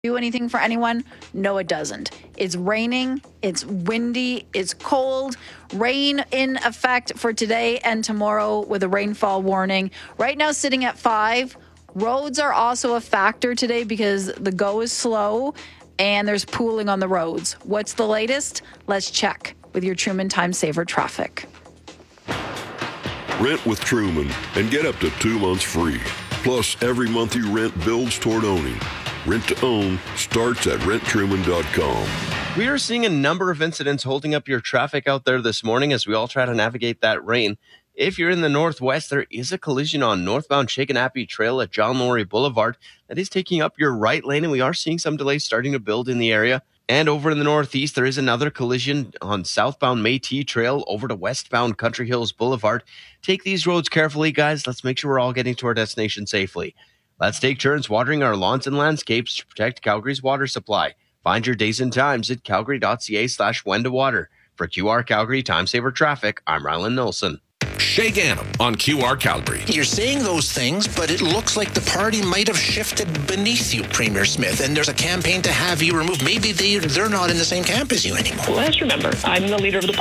do anything for anyone? No, it doesn't. It's raining, it's windy, it's cold. Rain in effect for today and tomorrow with a rainfall warning. Right now sitting at 5. Roads are also a factor today because the go is slow and there's pooling on the roads. What's the latest? Let's check with your Truman Time Saver traffic. Rent with Truman and get up to 2 months free. Plus, every month you rent builds toward owning. Rent to own starts at renttruman.com. We are seeing a number of incidents holding up your traffic out there this morning as we all try to navigate that rain. If you're in the northwest, there is a collision on northbound Chickanappy Trail at John Laurie Boulevard that is taking up your right lane, and we are seeing some delays starting to build in the area. And over in the northeast, there is another collision on southbound Métis Trail over to westbound Country Hills Boulevard. Take these roads carefully, guys. Let's make sure we're all getting to our destination safely. Let's take turns watering our lawns and landscapes to protect Calgary's water supply. Find your days and times at calgary.ca/when to water. For QR Calgary Time Saver Traffic, I'm Rylan Nilsson. Shay Gannam on QR Calgary. You're saying those things, but it looks like the party might have shifted beneath you, Premier Smith, and there's a campaign to have you removed. Maybe they're not in the same camp as you anymore. Well, let's remember, I'm the leader of the